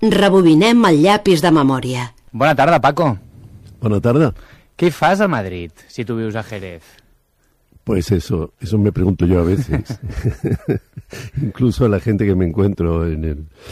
Rebobinem el llapis de memòria. Bona tarda, Paco. Bona tarda. ¿Qué fas a Madrid si tú vives a Jerez? Pues eso me pregunto yo a veces. Incluso a la gente que me encuentro en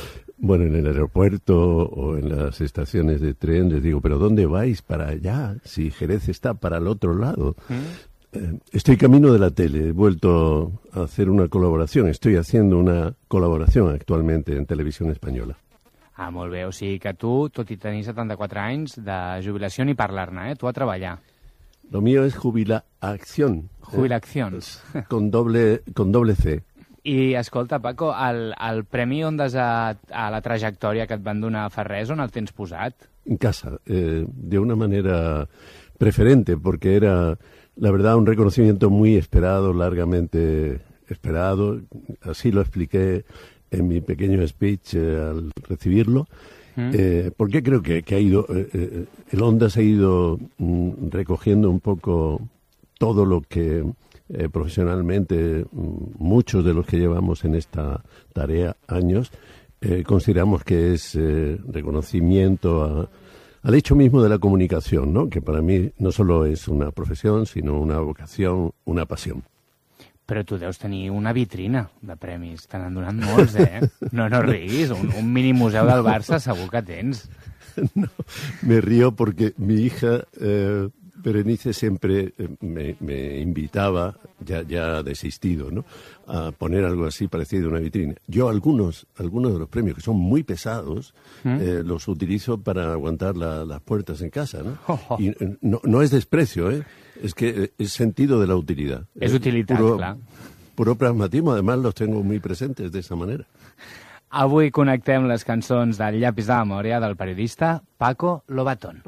el aeropuerto o en las estaciones de tren, les digo, ¿pero dónde vais para allá? Si Jerez está para el otro lado. Estoy camino de la tele, he vuelto a hacer una colaboración, estoy haciendo una colaboración actualmente en Televisión Espanyola. Ah, molt bé, o sigui que tu, tot i tenir 74 anys de jubilació, ni parlar-ne, tu a treballar. Lo mío es jubilación. Jubilacions. Con doble C. I, escolta, Paco, el Premi Ondas a la trajectòria que et van donar a Ferrés, on el tens posat? En casa, de una manera preferente, porque era, la verdad, un reconocimiento muy esperado, largamente esperado. Así lo expliqué en mi pequeño speech al recibirlo, porque creo que ha ido, el Ondas ha ido recogiendo un poco todo lo que profesionalmente muchos de los que llevamos en esta tarea años consideramos que es reconocimiento al hecho mismo de la comunicación, ¿no? Que para mí no solo es una profesión, sino una vocación, una pasión. Però tu deus tenir una vitrina de premis. Te n'han donat molts, No riguis. Un mini museu del Barça segur que tens. No, me río porque mi hija Berenice siempre me invitaba, ya ha desistido, ¿no?, a poner algo así parecido a una vitrina. Yo algunos de los premios que son muy pesados los utilizo para aguantar las puertas en casa, ¿no? Y no es desprecio, es que es sentido de la utilidad. És utilitat, clar. Puro pragmatismo, además los tengo muy presentes de esa manera. Avui connectem les cançons del llapis de memòria del periodista Paco Lobatón.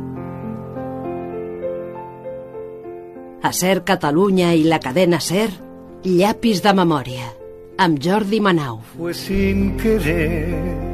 A SER Catalunya i la cadena SER, llapis de memòria, amb Jordi Manau. Fue sin querer